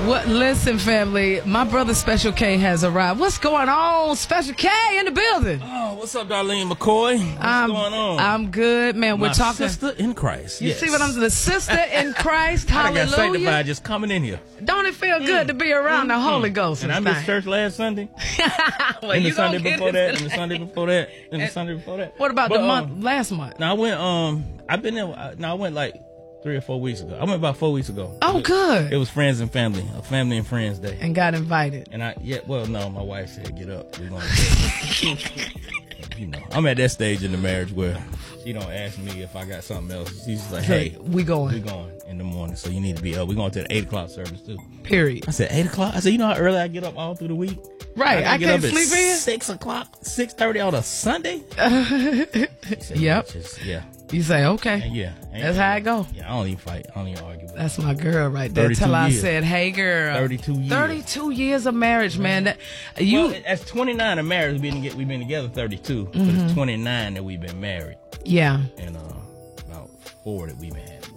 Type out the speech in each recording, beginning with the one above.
What? Listen, family. My brother Special K has arrived. What's going on, Special K in the building? Oh, what's up, Darlene McCoy? What's going on? I'm good, man. We're talking. Sister in Christ. You see what I'm saying? The sister in Christ. Hallelujah. I got sanctified just coming in here. Don't it feel good to be around the Holy Ghost? And I missed church last Sunday. Well, and the Sunday before that. And the Sunday before that. And the Sunday before that. What about the month? Last month? Now I went. I've been there. Now I went like 3 or 4 weeks ago. I went about 4 weeks ago. Oh, good. It was friends and family, a family and friends day. And got invited. And no, my wife said, "Get up, we're gonna." You know, I'm at that stage in the marriage where she don't ask me if I got something else. She's just like, "Hey, we going in the morning, so you need to be up. We're going to the 8 o'clock service too." Period. I said 8 o'clock. I said, you know how early I get up all through the week. Right, I can't sleep in 6 o'clock, 6:30 on a Sunday. Said, yep. Yeah. You say, okay. Yeah. That's how it go. Yeah, I don't even fight. I don't even argue with That's my girl right there. Till I said, hey, girl. 32 years. 32 years of marriage, man. That's 29 of marriage. We've been together 32. But it's 29 that we've been married. Yeah. And about 4 that we've been having.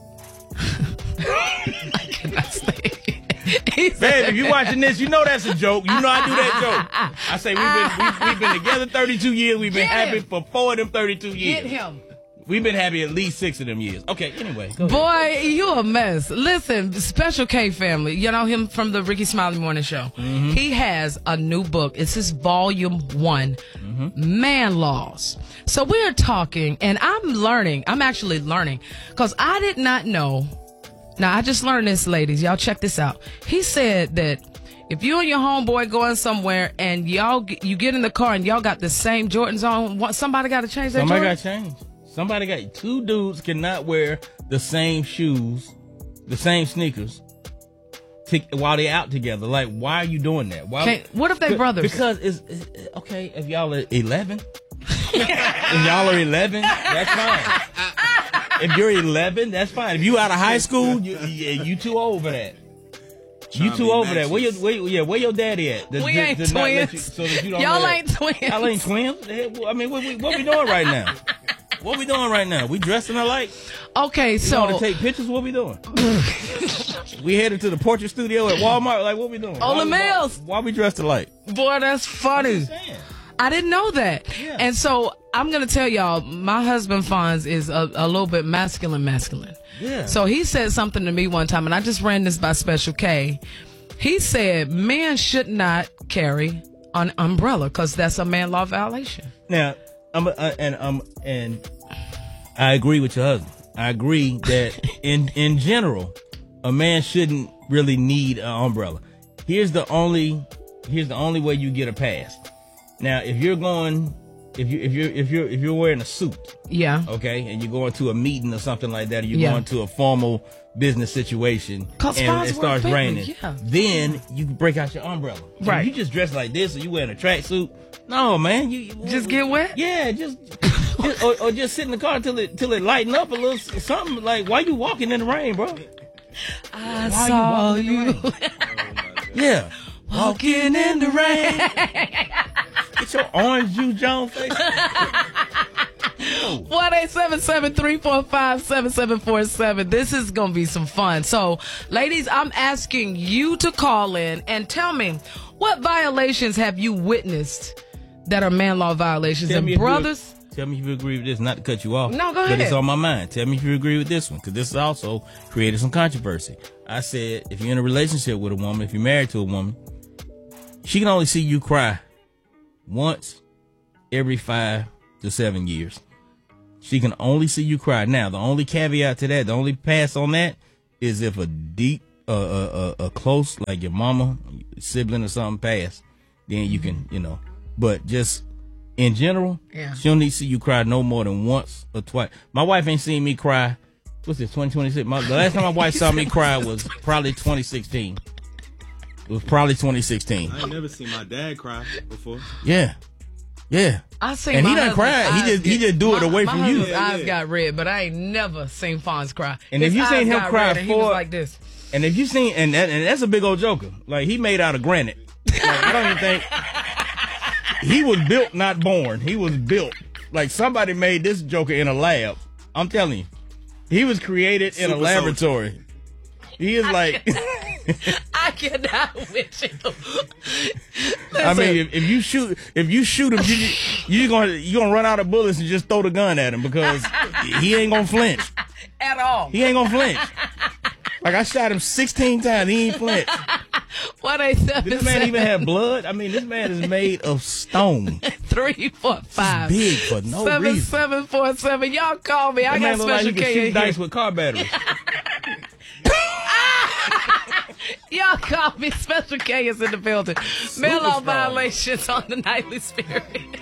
I cannot say. Babe, if you're watching this, you know that's a joke. You know I do that joke. I say we've been together 32 years. We've been happy for 4 of them 32 years. Get him. We've been happy at least 6 of them years. Okay, anyway. Go Boy, ahead. you a mess. Listen, Special K family, you know him from the Ricky Smiley Morning Show. Mm-hmm. He has a new book. It's his volume 1, Man Laws. So we're talking, and I'm actually learning, because I did not know. Now, I just learned this, ladies. Y'all check this out. He said that if you and your homeboy going somewhere and you get in the car and y'all got the same Jordans on, somebody got to change that Somebody Jordan? got to change. Somebody got 2 dudes cannot wear the same shoes, the same sneakers while they out together. Like, why are you doing that? What if they brothers? Because it's okay if y'all are 11. If y'all are 11, that's fine. If you're 11, that's fine. If you out of high school, you too old for that. You too old for that. Where your daddy at? We ain't twins. Y'all ain't twins. Y'all ain't twins. I mean, what we doing right now? What we doing right now? We dressing alike? Okay, so want to take pictures? What we doing? We headed to the portrait studio at Walmart. Like, what we doing? Ole Mills. Why we dressed alike? Boy, that's funny. I didn't know that. Yeah. And so I'm going to tell y'all, my husband Fonz is a little bit masculine. Yeah. So he said something to me one time, and I just ran this by Special K. He said men should not carry an umbrella because that's a man law violation. Now, and I agree with your husband. I agree that in general, a man shouldn't really need an umbrella. Here's the only way you get a pass. Now, if you're wearing a suit, yeah, okay, and you're going to a meeting or something like that, or you're going to a formal business situation, and it starts raining, then you can break out your umbrella. Right. If you just dress like this, or you wearing a tracksuit, no, man, you just get wet. Yeah, or just sit in the car till it lighten up a little something. Like, why you walking in the rain, bro? I saw you. Yeah, walking in the rain. Get your orange juice Jones face. 1-877-345-7747. This is going to be some fun. So, ladies, I'm asking you to call in and tell me, what violations have you witnessed that are man law violations? And brothers, tell me if you agree with this. Not to cut you off. No, go ahead. But it's on my mind. Tell me if you agree with this one, because this has also created some controversy. I said, if you're in a relationship with a woman, if you're married to a woman, she can only see you cry once every 5 to 7 years. She can only see you cry. Now, the only caveat to that, the only pass on that, is if a deep, a close, like your mama, sibling or something pass, then you can, But just in general, she'll need to see you cry no more than once or twice. My wife ain't seen me cry. What's this, 2026? The last time my wife saw me cry was probably 2016. It was probably 2016. I ain't never seen my dad cry before. Yeah. I seen, and he done cried. He just do it away from you. My eyes got red, but I ain't never seen Fonz cry. And if you seen him cry he was like this. And if you seen, and that's a big old joker. Like, he made out of granite. Like, I don't even think he was built, not born. He was built. Like, somebody made this joker in a lab. I'm telling you, he was created in a laboratory. He is like. I cannot with you. I mean, if you shoot him, you gonna run out of bullets and just throw the gun at him because he ain't gonna flinch at all. He ain't gonna flinch. Like I shot him 16 times, he ain't flinch. 1-877. Did this man even have blood? I mean, this man is made of stone. 345. Big for no reason. 7747. Y'all call me. I got man look Special like he K can shoot in dice here. with car batteries. Y'all call me. Special K is in the building. Mail out violations on the Nightly Spirit.